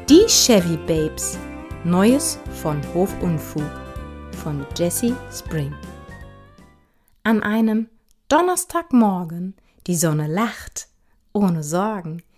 Die Chevy Babes. Neues von Hof und Fug von Jessie Spring. An einem Donnerstagmorgen, die Sonne lacht, ohne Sorgen,